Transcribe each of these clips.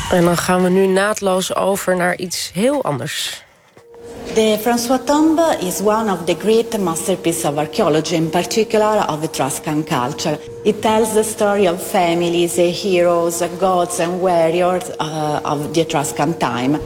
En dan gaan we nu naadloos over naar iets heel anders. The François Tombe is one of the great masterpieces of archaeology, in particular of Etruscan culture. It tells the story of families, heroes, gods and warriors of the Etruscan time.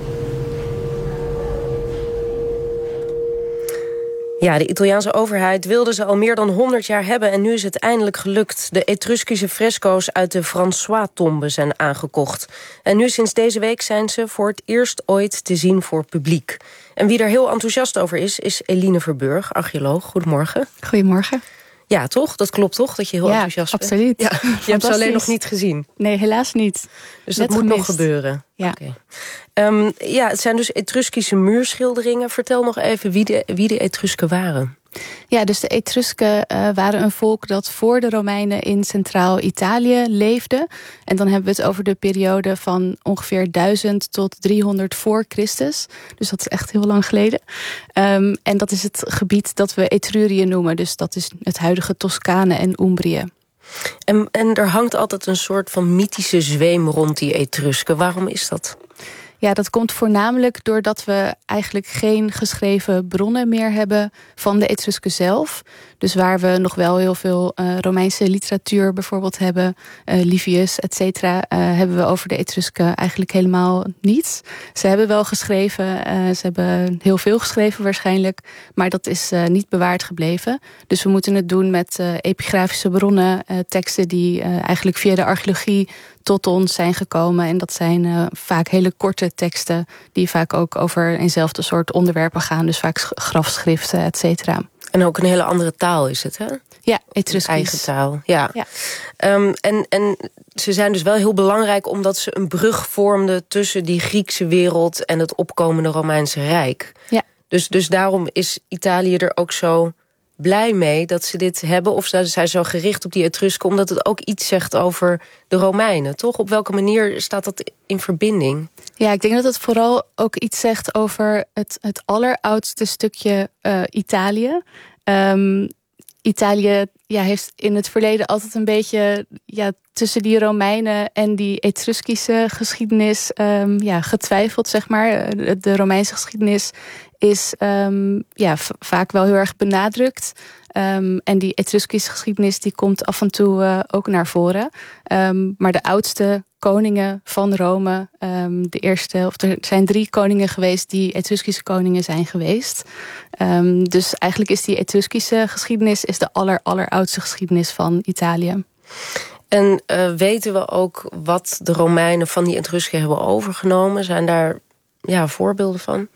Ja, de Italiaanse overheid wilde ze al meer dan 100 jaar hebben en nu is het eindelijk gelukt. De Etruskische fresco's uit de François-tombe zijn aangekocht. En nu sinds deze week zijn ze voor het eerst ooit te zien voor publiek. En wie er heel enthousiast over is Eline Verburg, archeoloog. Goedemorgen. Goedemorgen. Ja, toch? Dat klopt toch, dat je heel enthousiast bent? Absoluut. Ja, absoluut. Je hebt ze alleen nog niet gezien. Nee, helaas niet. Dus dat moet nog gebeuren. Ja. Okay. Ja, het zijn dus Etruskische muurschilderingen. Vertel nog even wie de Etrusken waren. Ja, dus de Etrusken waren een volk dat voor de Romeinen in Centraal-Italië leefde. En dan hebben we het over de periode van ongeveer 1000 tot 300 voor Christus. Dus dat is echt heel lang geleden. En dat is het gebied dat we Etrurië noemen. Dus dat is het huidige Toscane en Umbrië. En er hangt altijd een soort van mythische zweem rond die Etrusken. Waarom is dat? Ja, dat komt voornamelijk doordat we eigenlijk geen geschreven bronnen meer hebben van de Etrusken zelf. Dus waar we nog wel heel veel Romeinse literatuur bijvoorbeeld hebben, Livius, et cetera, hebben we over de Etrusken eigenlijk helemaal niets. Ze hebben wel geschreven, ze hebben heel veel geschreven waarschijnlijk, maar dat is niet bewaard gebleven. Dus we moeten het doen met epigrafische bronnen, teksten die eigenlijk via de archeologie tot ons zijn gekomen. En dat zijn vaak hele korte teksten die vaak ook over eenzelfde soort onderwerpen gaan. Dus vaak grafschriften, et cetera. En ook een hele andere taal is het, hè? Ja, Etruskisch. Eigen taal, ja. En ze zijn dus wel heel belangrijk omdat ze een brug vormden tussen die Griekse wereld en het opkomende Romeinse Rijk. Ja. Dus daarom is Italië er ook zo blij mee dat ze dit hebben, of ze zijn zo gericht op die Etrusken, omdat het ook iets zegt over de Romeinen, toch? Op welke manier staat dat in verbinding? Ja, ik denk dat het vooral ook iets zegt over het alleroudste stukje Italië. Italië heeft in het verleden altijd een beetje tussen die Romeinen en die Etruskische geschiedenis getwijfeld, zeg maar. De Romeinse geschiedenis is vaak wel heel erg benadrukt. En die Etruskische geschiedenis die komt af en toe ook naar voren. Maar de oudste koningen van Rome, de eerste, of er zijn 3 koningen geweest die Etruskische koningen zijn geweest. Dus eigenlijk is die Etruskische geschiedenis is de alleroudste geschiedenis van Italië. En weten we ook wat de Romeinen van die Etrusken hebben overgenomen? Zijn daar voorbeelden van?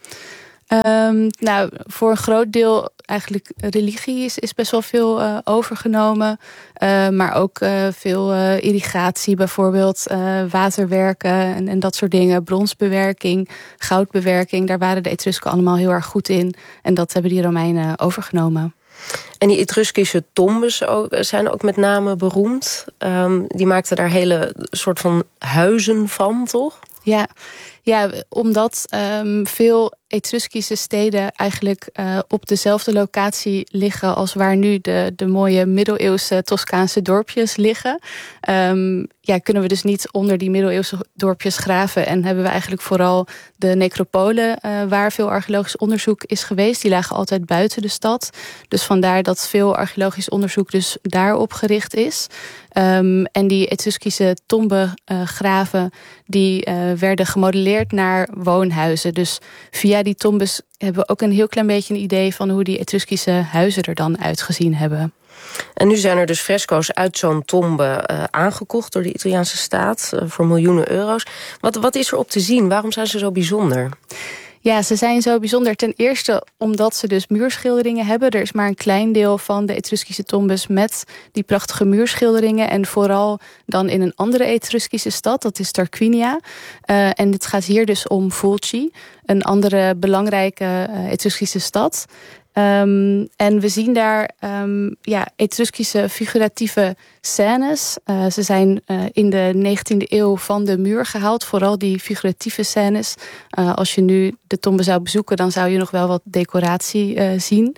Voor een groot deel eigenlijk religie is best wel veel overgenomen. Maar ook veel irrigatie bijvoorbeeld, waterwerken en dat soort dingen. Bronsbewerking, goudbewerking, daar waren de Etrusken allemaal heel erg goed in. En dat hebben die Romeinen overgenomen. En die Etruskische tombes zijn ook met name beroemd. Die maakten daar hele soort van huizen van, toch? Ja, omdat veel Etruskische steden eigenlijk op dezelfde locatie liggen als waar nu de mooie middeleeuwse Toscaanse dorpjes liggen. Kunnen we dus niet onder die middeleeuwse dorpjes graven. En hebben we eigenlijk vooral de necropolen waar veel archeologisch onderzoek is geweest. Die lagen altijd buiten de stad. Dus vandaar dat veel archeologisch onderzoek dus daarop gericht is. En die Etruskische tombegraven die werden gemodelleerd naar woonhuizen. Dus via die tombes hebben we ook een heel klein beetje een idee van hoe die Etruskische huizen er dan uitgezien hebben. En nu zijn er dus fresco's uit zo'n tombe aangekocht door de Italiaanse staat voor miljoenen euro's. Wat is er op te zien? Waarom zijn ze zo bijzonder? Ja, ze zijn zo bijzonder ten eerste omdat ze dus muurschilderingen hebben. Er is maar een klein deel van de Etruskische tombes met die prachtige muurschilderingen. En vooral dan in een andere Etruskische stad, dat is Tarquinia. En het gaat hier dus om Fulci, een andere belangrijke Etruskische stad. En we zien daar Etruskische figuratieve scènes. Ze zijn in de 19e eeuw van de muur gehaald. Vooral die figuratieve scènes. Als je nu de tombe zou bezoeken, dan zou je nog wel wat decoratie zien.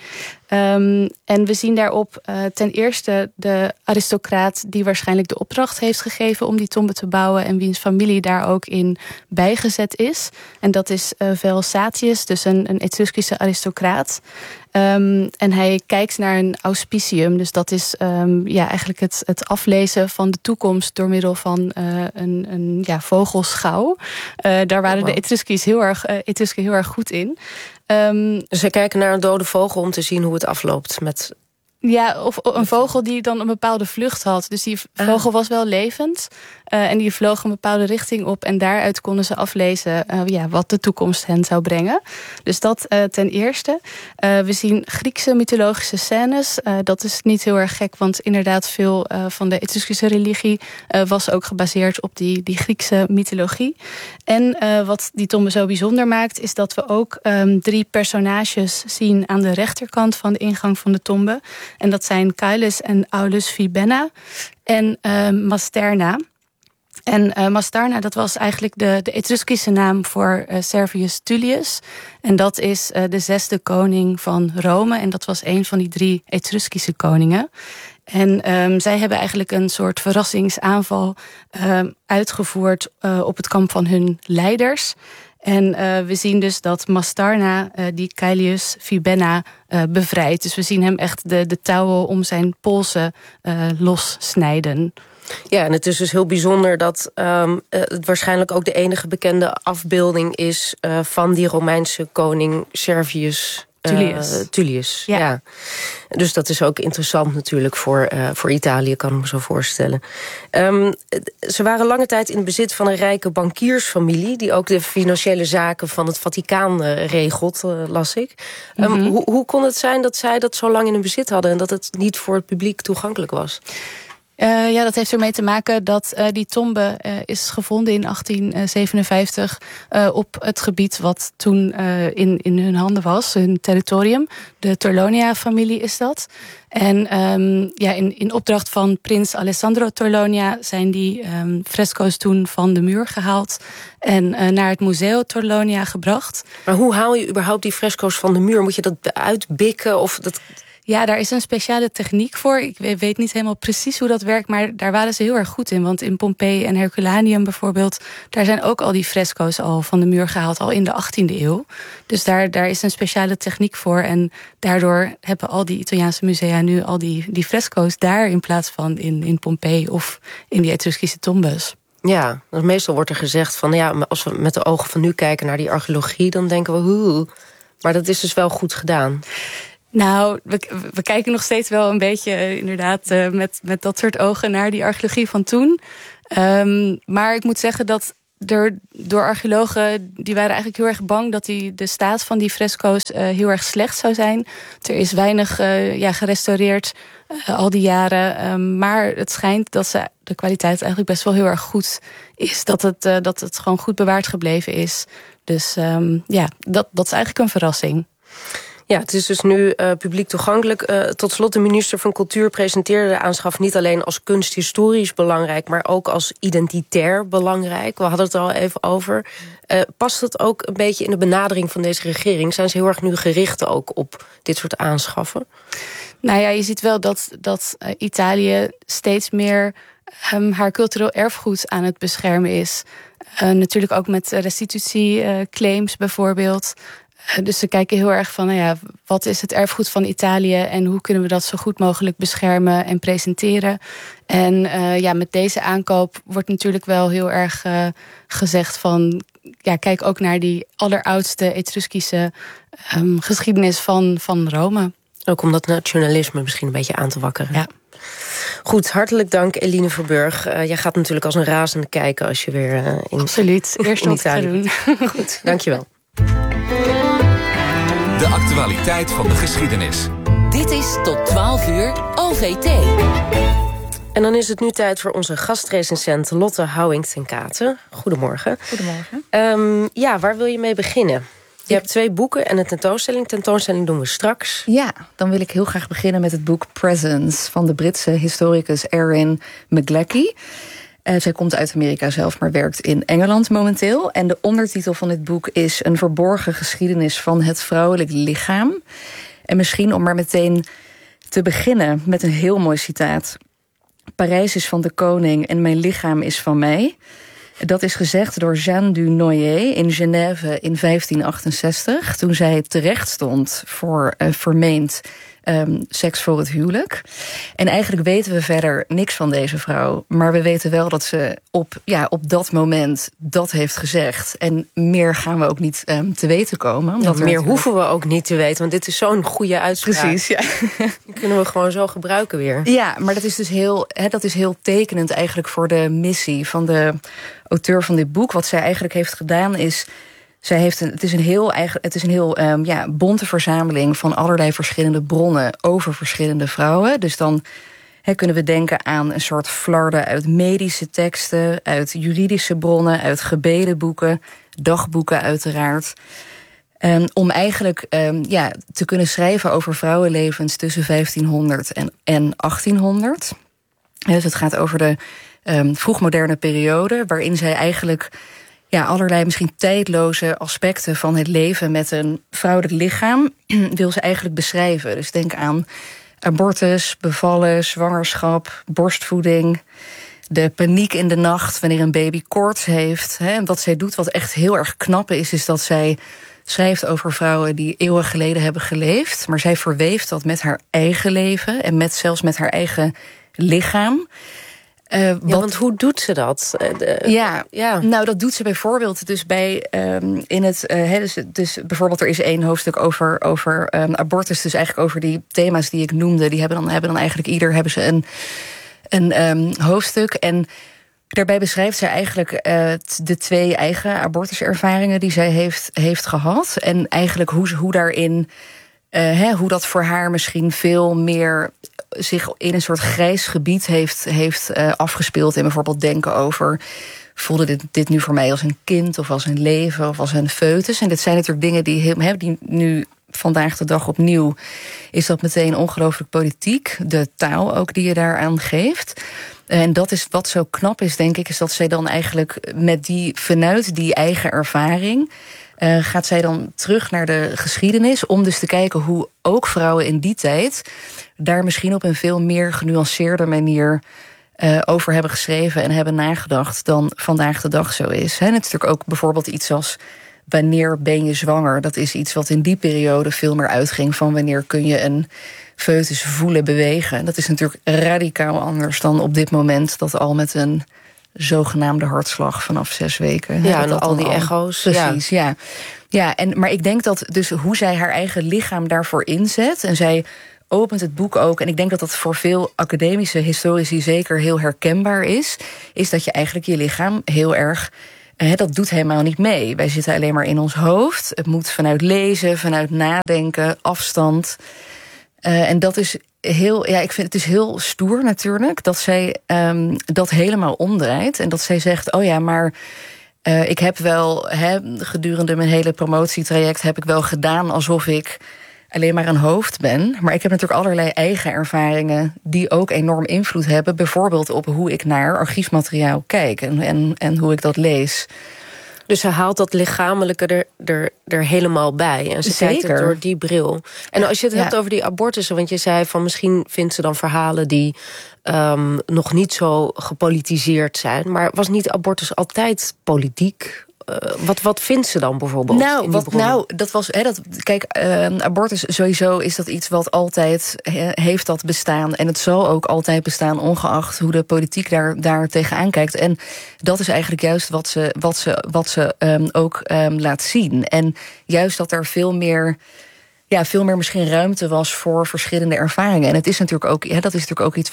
En we zien daarop ten eerste de aristocraat die waarschijnlijk de opdracht heeft gegeven om die tombe te bouwen en wiens familie daar ook in bijgezet is. En dat is Velsatius, dus een Etruskische aristocraat. En hij kijkt naar een auspicium. Dus dat is eigenlijk het aflezen van de toekomst door middel van een vogelschouw. Daar waren de Etrusken heel erg goed in. Dus zij kijken naar een dode vogel om te zien hoe het afloopt met... Ja, of een vogel die dan een bepaalde vlucht had. Dus die vogel was wel levend. En die vloog een bepaalde richting op. En daaruit konden ze aflezen wat de toekomst hen zou brengen. Dus dat ten eerste. We zien Griekse mythologische scènes. Dat is niet heel erg gek. Want inderdaad veel van de Etruskische religie was ook gebaseerd op die Griekse mythologie. En wat die tombe zo bijzonder maakt, is dat we ook 3 personages zien aan de rechterkant van de ingang van de tombe. En dat zijn Caelus en Aulus Fibenna en Masterna. En Masterna, dat was eigenlijk de Etruskische naam voor Servius Tullius. En dat is de 6e koning van Rome. En dat was een van die 3 Etruskische koningen. En zij hebben eigenlijk een soort verrassingsaanval uitgevoerd op het kamp van hun leiders. En we zien dus dat Mastarna die Caelius Fibenna bevrijdt. Dus we zien hem echt de touwen om zijn polsen lossnijden. Ja, en het is dus heel bijzonder dat het waarschijnlijk ook de enige bekende afbeelding is van die Romeinse koning Servius Tullius. Ja. Dus dat is ook interessant natuurlijk voor Italië, kan ik me zo voorstellen. Ze waren lange tijd in het bezit van een rijke bankiersfamilie die ook de financiële zaken van het Vaticaan regelt, las ik. Hoe kon het zijn dat zij dat zo lang in hun bezit hadden en dat het niet voor het publiek toegankelijk was? Dat heeft ermee te maken dat die tombe is gevonden in 1857 op het gebied wat toen in hun handen was, hun territorium. De Torlonia-familie is dat. En in opdracht van prins Alessandro Torlonia zijn die fresco's toen van de muur gehaald en naar het Museo Torlonia gebracht. Maar hoe haal je überhaupt die fresco's van de muur? Moet je dat uitbikken of dat... Ja, daar is een speciale techniek voor. Ik weet niet helemaal precies hoe dat werkt, maar daar waren ze heel erg goed in. Want in Pompeii en Herculaneum bijvoorbeeld, daar zijn ook al die fresco's al van de muur gehaald, al in de 18e eeuw. Dus daar is een speciale techniek voor. En daardoor hebben al die Italiaanse musea nu al die fresco's daar in plaats van in Pompeii of in die Etruskische tombes. Ja, meestal wordt er gezegd van als we met de ogen van nu kijken naar die archeologie, dan denken we hoe. Maar dat is dus wel goed gedaan. Nou, we kijken nog steeds wel een beetje inderdaad met dat soort ogen naar die archeologie van toen. Maar ik moet zeggen dat door archeologen, die waren eigenlijk heel erg bang dat de staat van die fresco's heel erg slecht zou zijn. Er is weinig gerestaureerd al die jaren. Maar het schijnt dat de kwaliteit eigenlijk best wel heel erg goed is. Dat het gewoon goed bewaard gebleven is. Dus dat is eigenlijk een verrassing. Ja, het is dus nu publiek toegankelijk. Tot slot, de minister van Cultuur presenteerde de aanschaf niet alleen als kunsthistorisch belangrijk, maar ook als identitair belangrijk. We hadden het er al even over. Past het ook een beetje in de benadering van deze regering? Zijn ze heel erg nu gericht ook op dit soort aanschaffen? Nou ja, je ziet wel dat Italië steeds meer haar cultureel erfgoed aan het beschermen is. Natuurlijk ook met restitutieclaims bijvoorbeeld. Dus ze kijken heel erg van, wat is het erfgoed van Italië en hoe kunnen we dat zo goed mogelijk beschermen en presenteren. En met deze aankoop wordt natuurlijk wel heel erg gezegd van, kijk ook naar die alleroudste Etruskische geschiedenis van Rome. Ook om dat nationalisme misschien een beetje aan te wakkeren. Ja. Goed, hartelijk dank Eline Verburg. Jij gaat natuurlijk als een razende kijken als je weer in Absoluut, eerst wat te doen. Goed, dankjewel. De actualiteit van de geschiedenis. Dit is tot 12 uur OVT. En dan is het nu tijd voor onze gastrecensent Lotte Houwing-ten-Katen. Goedemorgen. Goedemorgen. Waar wil je mee beginnen? Je hebt 2 boeken en een tentoonstelling. Tentoonstelling doen we straks. Ja, dan wil ik heel graag beginnen met het boek Presence van de Britse historicus Erin McGleckie. Zij komt uit Amerika zelf, maar werkt in Engeland momenteel. En de ondertitel van dit boek is Een verborgen geschiedenis van het vrouwelijk lichaam. En misschien om maar meteen te beginnen met een heel mooi citaat. Parijs is van de koning en mijn lichaam is van mij. Dat is gezegd door Jeanne du Noyer in Genève in 1568... toen zij terecht stond voor vermeend seks voor het huwelijk. En eigenlijk weten we verder niks van deze vrouw. Maar we weten wel dat ze op dat moment dat heeft gezegd. En meer gaan we ook niet te weten komen. Meer natuurlijk... hoeven we ook niet te weten, want dit is zo'n goede uitspraak. Precies, ja. Die kunnen we gewoon zo gebruiken weer. Ja, maar dat is dus heel tekenend eigenlijk voor de missie van de auteur van dit boek. Wat zij eigenlijk heeft gedaan is... Het is een heel bonte verzameling van allerlei verschillende bronnen over verschillende vrouwen. Dus dan kunnen we denken aan een soort flarden uit medische teksten, uit juridische bronnen, uit gebedenboeken, dagboeken uiteraard. Om eigenlijk te kunnen schrijven over vrouwenlevens tussen 1500 en 1800. Dus het gaat over de vroegmoderne periode, waarin zij eigenlijk allerlei misschien tijdloze aspecten van het leven met een vrouwelijk lichaam wil ze eigenlijk beschrijven. Dus denk aan abortus, bevallen, zwangerschap, borstvoeding, de paniek in de nacht wanneer een baby koorts heeft. En wat zij doet, wat echt heel erg knap is dat zij schrijft over vrouwen die eeuwen geleden hebben geleefd, maar zij verweeft dat met haar eigen leven en zelfs met haar eigen lichaam. Want hoe doet ze dat? Nou, dat doet ze bijvoorbeeld dus bij dus bijvoorbeeld er is 1 hoofdstuk over abortus, dus eigenlijk over die thema's die ik noemde. Die hebben dan eigenlijk hebben ze een hoofdstuk. En daarbij beschrijft zij eigenlijk de 2 eigen abortuservaringen die zij heeft gehad. En eigenlijk hoe daarin, hoe dat voor haar misschien veel meer zich in een soort grijs gebied heeft afgespeeld. En bijvoorbeeld denken over, voelde dit nu voor mij als een kind of als een leven of als een foetus? En dit zijn natuurlijk dingen die nu vandaag de dag opnieuw is dat meteen ongelooflijk politiek. De taal ook die je daaraan geeft. En dat is wat zo knap is, denk ik, is dat zij dan eigenlijk vanuit die eigen ervaring gaat zij dan terug naar de geschiedenis om dus te kijken hoe ook vrouwen in die tijd daar misschien op een veel meer genuanceerde manier over hebben geschreven en hebben nagedacht dan vandaag de dag zo is. En het is natuurlijk ook bijvoorbeeld iets als wanneer ben je zwanger? Dat is iets wat in die periode veel meer uitging van wanneer kun je een foetus voelen, bewegen. Dat is natuurlijk radicaal anders dan op dit moment dat al met een zogenaamde hartslag vanaf 6 weken. Ja, en al die echo's. Precies, ja. Maar ik denk dat dus hoe zij haar eigen lichaam daarvoor inzet, en zij opent het boek ook, en ik denk dat dat voor veel academische historici zeker heel herkenbaar is dat je eigenlijk je lichaam heel erg, dat doet helemaal niet mee. Wij zitten alleen maar in ons hoofd. Het moet vanuit lezen, vanuit nadenken, afstand. En dat is ik vind het is heel stoer natuurlijk dat zij dat helemaal omdraait. En dat zij zegt, maar ik heb wel gedurende mijn hele promotietraject heb ik wel gedaan alsof ik alleen maar een hoofd ben. Maar ik heb natuurlijk allerlei eigen ervaringen die ook enorm invloed hebben. Bijvoorbeeld op hoe ik naar archiefmateriaal kijk en hoe ik dat lees. Dus ze haalt dat lichamelijke er helemaal bij. En ze kijkt het door die bril. En als je het hebt over die abortussen, want je zei van misschien vindt ze dan verhalen die nog niet zo gepolitiseerd zijn. Maar was niet abortus altijd politiek? Wat vindt ze dan bijvoorbeeld? Dat was. Kijk, abortus sowieso is dat iets wat altijd heeft dat bestaan. En het zal ook altijd bestaan, ongeacht hoe de politiek daar tegenaan kijkt. En dat is eigenlijk juist wat ze ook laat zien. En juist dat er veel meer misschien ruimte was voor verschillende ervaringen. En het is natuurlijk ook, dat is natuurlijk ook iets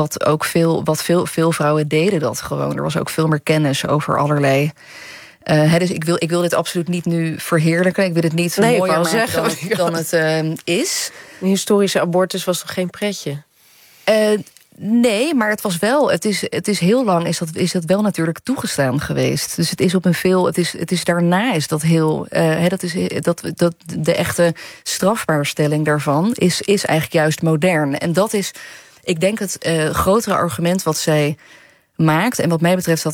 wat veel vrouwen deden dat gewoon. Er was ook veel meer kennis over allerlei. Dus ik wil dit absoluut niet nu verheerlijken. Ik wil het niet mooier maken dan het is. Een historische abortus was toch geen pretje? Nee, maar het was wel. Het is heel lang is dat wel natuurlijk toegestaan geweest. Dus het is het is daarna is dat heel. Dat de echte strafbaarstelling daarvan is eigenlijk juist modern. En dat is, ik denk, het grotere argument wat zij maakt. En wat mij betreft